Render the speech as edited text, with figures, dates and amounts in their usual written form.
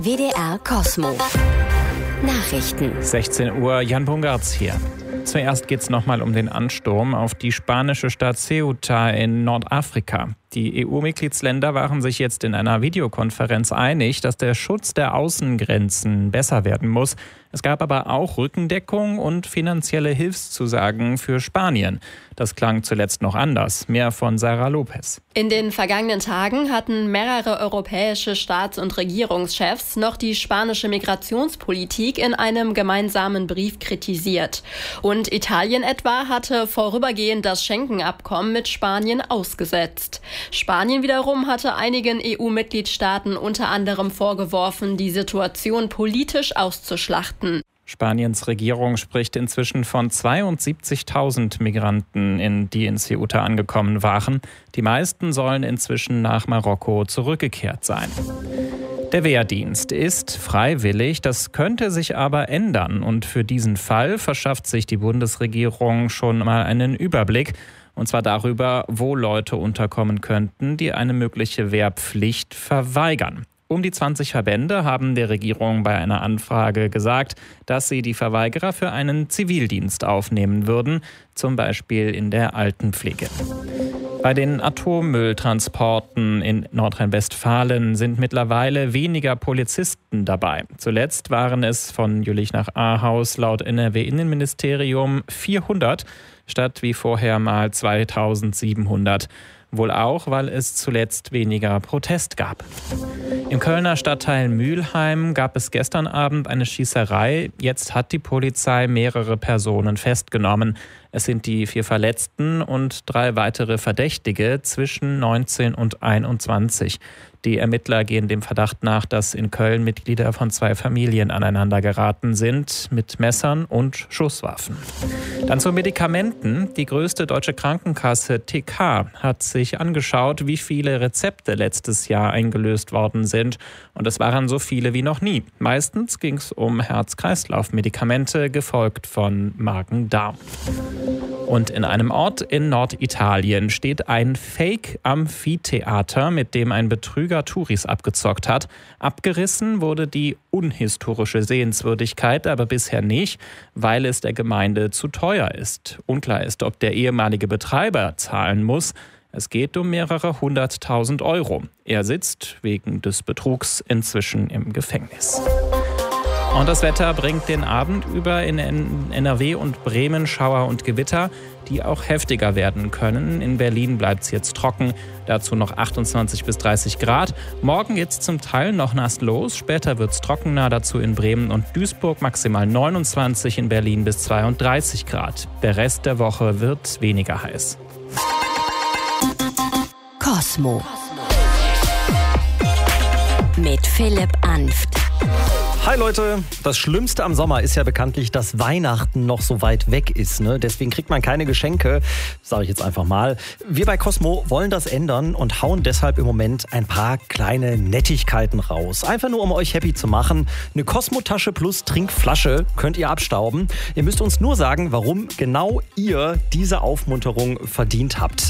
WDR Cosmo. Nachrichten. 16 Uhr, Jan Bungartz hier. Zuerst geht es nochmal um den Ansturm auf die spanische Stadt Ceuta in Nordafrika. Die EU-Mitgliedsländer waren sich jetzt in einer Videokonferenz einig, dass der Schutz der Außengrenzen besser werden muss. Es gab aber auch Rückendeckung und finanzielle Hilfszusagen für Spanien. Das klang zuletzt noch anders. Mehr von Sarah Lopez. In den vergangenen Tagen hatten mehrere europäische Staats- und Regierungschefs noch die spanische Migrationspolitik in einem gemeinsamen Brief kritisiert. Und Italien etwa hatte vorübergehend das Schengen-Abkommen mit Spanien ausgesetzt. Spanien wiederum hatte einigen EU-Mitgliedstaaten unter anderem vorgeworfen, die Situation politisch auszuschlachten. Spaniens Regierung spricht inzwischen von 72.000 Migranten, die in Ceuta angekommen waren. Die meisten sollen inzwischen nach Marokko zurückgekehrt sein. Der Wehrdienst ist freiwillig, das könnte sich aber ändern. Und für diesen Fall verschafft sich die Bundesregierung schon mal einen Überblick. Und zwar darüber, wo Leute unterkommen könnten, die eine mögliche Wehrpflicht verweigern. Um die 20 Verbände haben der Regierung bei einer Anfrage gesagt, dass sie die Verweigerer für einen Zivildienst aufnehmen würden, zum Beispiel in der Altenpflege. Bei den Atommülltransporten in Nordrhein-Westfalen sind mittlerweile weniger Polizisten dabei. Zuletzt waren es von Jülich nach Ahaus laut NRW-Innenministerium 400 statt wie vorher mal 2700. Wohl auch, weil es zuletzt weniger Protest gab. Im Kölner Stadtteil Mülheim gab es gestern Abend eine Schießerei. Jetzt hat die Polizei mehrere Personen festgenommen. Es sind die 4 Verletzten und 3 weitere Verdächtige zwischen 19 und 21. Die Ermittler gehen dem Verdacht nach, dass in Köln Mitglieder von 2 Familien aneinander geraten sind, mit Messern und Schusswaffen. Dann zu Medikamenten. Die größte deutsche Krankenkasse TK hat sich angeschaut, wie viele Rezepte letztes Jahr eingelöst worden sind. Und es waren so viele wie noch nie. Meistens ging es um Herz-Kreislauf-Medikamente, gefolgt von Magen-Darm. Und in einem Ort in Norditalien steht ein Fake-Amphitheater, mit dem ein Betrüger Touris abgezockt hat. Abgerissen wurde die unhistorische Sehenswürdigkeit aber bisher nicht, weil es der Gemeinde zu teuer ist. Unklar ist, ob der ehemalige Betreiber zahlen muss. Es geht um mehrere 100.000 Euro. Er sitzt wegen des Betrugs inzwischen im Gefängnis. Und das Wetter bringt den Abend über in NRW und Bremen Schauer und Gewitter, die auch heftiger werden können. In Berlin bleibt es jetzt trocken, dazu noch 28 bis 30 Grad. Morgen geht es zum Teil noch nass los, später wird es trockener, dazu in Bremen und Duisburg maximal 29, in Berlin bis 32 Grad. Der Rest der Woche wird weniger heiß. Cosmo. Mit Philipp Anft. Hi Leute, das Schlimmste am Sommer ist ja bekanntlich, dass Weihnachten noch so weit weg ist. Ne? Deswegen kriegt man keine Geschenke, sage ich jetzt einfach mal. Wir bei Cosmo wollen das ändern und hauen deshalb im Moment ein paar kleine Nettigkeiten raus. Einfach nur, um euch happy zu machen. Eine Cosmo-Tasche plus Trinkflasche könnt ihr abstauben. Ihr müsst uns nur sagen, warum genau ihr diese Aufmunterung verdient habt.